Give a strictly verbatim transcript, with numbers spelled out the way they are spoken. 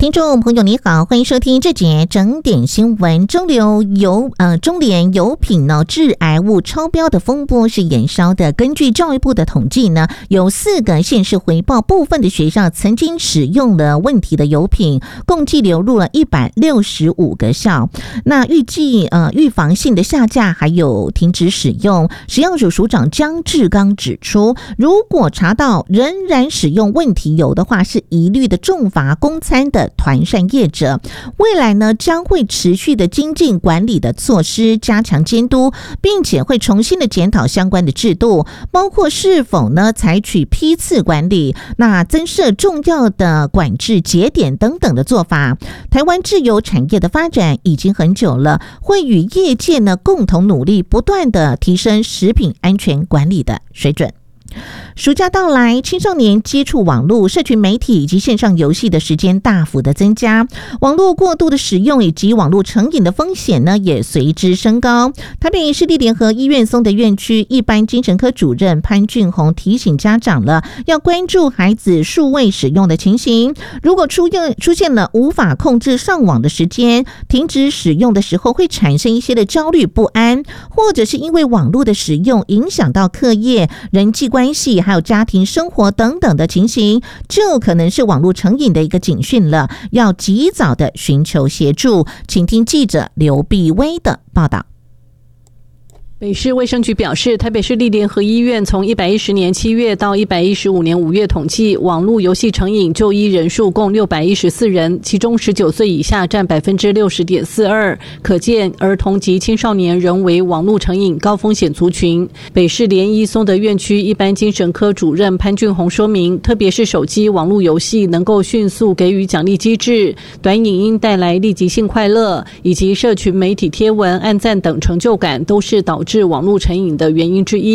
听众朋友你好，欢迎收听这节整点新闻。中流油呃中联油品呢致癌物超标的风波是延烧的。根据教育部的统计呢，有四个县市回报部分的学校曾经使用了问题的油品，共计流入了一百六十五个校。那预计呃预防性的下架还有停止使用。食药署署长江志刚指出，如果查到仍然使用问题油的话，是一律的重罚供餐的团膳业者。未来呢将会持续的精进管理的措施，加强监督，并且会重新的检讨相关的制度，包括是否呢采取批次管理，那增设重要的管制节点等等的做法。台湾制油产业的发展已经很久了，会与业界呢共同努力，不断的提升食品安全管理的水准。暑假到来，青少年接触网络、社群媒体以及线上游戏的时间大幅的增加，网络过度的使用以及网络成瘾的风险呢也随之升高。台北市立联合医院松德院区一般精神科主任潘俊宏提醒家长了，要关注孩子数位使用的情形。如果出现出现了无法控制上网的时间，停止使用的时候会产生一些的焦虑不安，或者是因为网络的使用影响到课业、人际关系还有家庭生活等等的情形，就可能是网络成瘾的一个警讯了，要及早的寻求协助。请听记者刘碧薇的报道。 北市卫生局表示，台北市立联合医院从一百一十年七月到一百一十五年五月统计，网络游戏成瘾就医人数共六百一十四人，其中十九岁以下占 百分之六十点四二， 可见儿童及青少年仍为网络成瘾高风险族群。北市联医松德院区一般精神科主任潘俊宏说明，特别是手机网络游戏能够迅速给予奖励机制，短影音带来立即性快乐，以及社群媒体贴文、按赞等成就感，都是导致网络成瘾的原因之一。